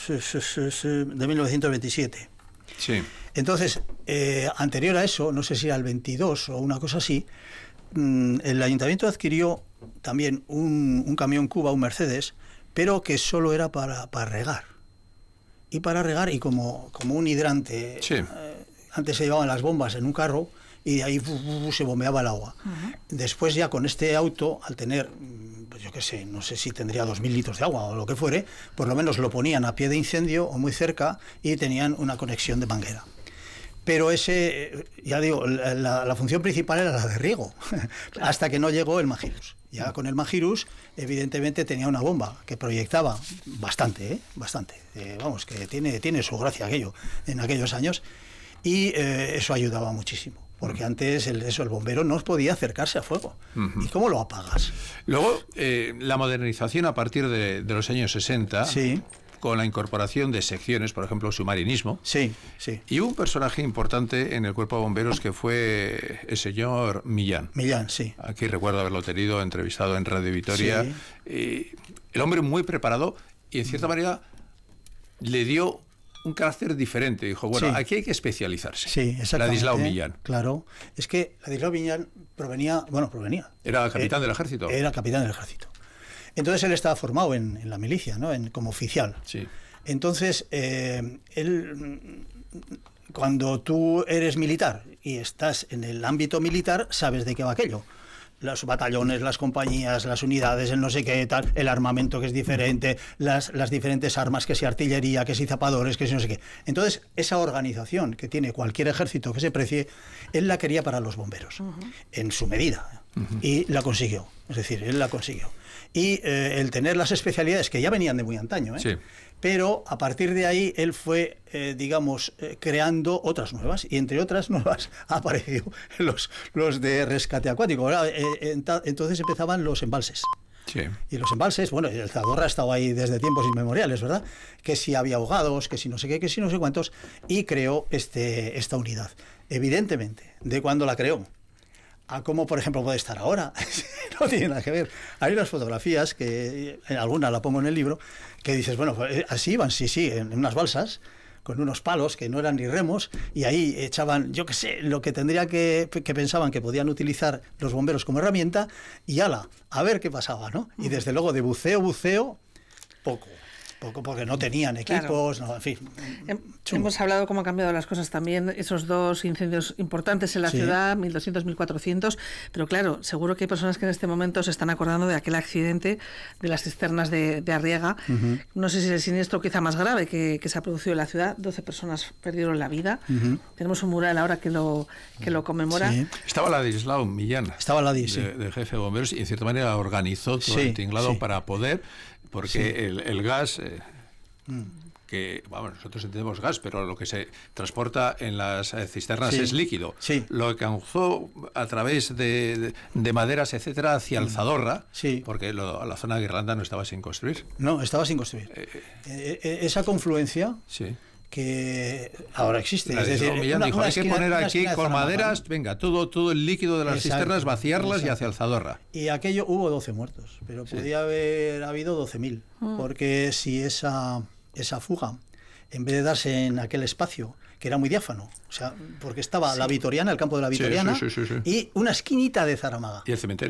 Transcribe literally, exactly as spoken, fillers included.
es, es, es de mil novecientos veintisiete. Sí. Entonces, eh, anterior a eso, no sé si era el veintidós o una cosa así, mmm, el ayuntamiento adquirió también un, un camión Cuba, un Mercedes, pero que solo era para, para regar. Y para regar, y como, como un hidrante, sí. eh, antes se llevaban las bombas en un carro y de ahí uh, uh, se bombeaba el agua. Uh-huh. Después ya con este auto, al tener, pues yo qué sé, no sé si tendría dos mil litros de agua o lo que fuere, por lo menos lo ponían a pie de incendio o muy cerca y tenían una conexión de manguera. Pero ese, ya digo, la, la función principal era la de riego, hasta que no llegó el Magirus. Ya con el Magirus, evidentemente tenía una bomba que proyectaba bastante, ¿eh? bastante. Eh, vamos, que tiene, tiene su gracia aquello en aquellos años, y eh, eso ayudaba muchísimo. Porque antes el, eso, el bombero no podía acercarse a fuego. Uh-huh. ¿Y cómo lo apagas? Luego, eh, la modernización a partir de, de los años sesenta, sí. con la incorporación de secciones, por ejemplo, submarinismo. Sí, sí. Y hubo un personaje importante en el cuerpo de bomberos que fue el señor Millán. Millán, sí. Aquí recuerdo haberlo tenido entrevistado en Radio Vitoria. Sí. Y el hombre muy preparado y, en cierta mm. manera, le dio un carácter diferente. Dijo, bueno, sí. aquí hay que especializarse. Sí, exactamente. Ladislao Millán. Claro. Es que Ladislao Millán provenía, bueno, provenía. Era capitán eh, del ejército. Era capitán del ejército. Entonces él estaba formado en, en la milicia, ¿no? En, como oficial. Sí. Entonces, eh, él, cuando tú eres militar y estás en el ámbito militar, sabes de qué va aquello. Los batallones, las compañías, las unidades, el no sé qué tal, el armamento que es diferente, las, las diferentes armas, que si artillería, que si zapadores, que si no sé qué. Entonces, esa organización que tiene cualquier ejército que se precie, él la quería para los bomberos, uh-huh. en su medida, uh-huh. y la consiguió. Es decir, él la consiguió. Y eh, el tener las especialidades que ya venían de muy antaño, ¿eh? Sí. Pero a partir de ahí él fue, eh, digamos, eh, creando otras nuevas, y entre otras nuevas ha aparecido los, los de rescate acuático. Eh, eh, entonces empezaban los embalses. Sí. Y los embalses, bueno, el Zadorra ha estado ahí desde tiempos inmemoriales, ¿verdad? Que si había ahogados, que si no sé qué, que si no sé cuántos, y creó este, esta unidad. Evidentemente, de cuando la creó a cómo, por ejemplo, puede estar ahora, no tiene nada que ver. Hay unas fotografías, que en alguna la pongo en el libro, que dices, bueno, así iban, sí, sí, en unas balsas, con unos palos que no eran ni remos, y ahí echaban, yo qué sé, lo que tendría que, que pensaban que podían utilizar los bomberos como herramienta, y ala, a ver qué pasaba, ¿no? Y desde luego de buceo, buceo, poco. Poco porque no tenían equipos, claro. no, en fin. Chungo. Hemos hablado cómo han cambiado las cosas también, esos dos incendios importantes en la sí. ciudad, mil doscientos, mil cuatrocientos, pero claro, seguro que hay personas que en este momento se están acordando de aquel accidente de las cisternas de, de Arriaga. Uh-huh. No sé si es el siniestro quizá más grave que, que se ha producido en la ciudad, doce personas perdieron la vida. Uh-huh. Tenemos un mural ahora que lo, que lo conmemora. Sí. Estaba Ladislao Millán, Estaba Ladi, sí. de, de jefe de bomberos, y en cierta manera organizó todo sí, el tinglado sí. para poder, porque sí. el, el gas... Eh, mm. que, vamos, nosotros entendemos gas, pero lo que se transporta en las cisternas sí. es líquido. Sí. Lo que causó a través de, de, de maderas, etcétera, hacia el Zadorra, sí. porque lo, la zona de Guirlanda no estaba sin construir. No, estaba sin construir. Eh, eh, esa confluencia... Sí. que ahora existe. La es decir, Millán una, dijo, una hay esquina, que poner aquí con maderas, ¿no? venga, todo, todo el líquido de las exacto, cisternas, vaciarlas exacto. y hacia el Zadorra. Y aquello hubo doce muertos, pero sí. podía haber habido doce mil, mm. porque si esa, esa fuga, en vez de darse en aquel espacio, que era muy diáfano, o sea, porque estaba sí. la Vitoriana, el campo de la Vitoriana, sí, sí, sí, sí, sí. y una esquinita de Zaramaga. Y el cementerio.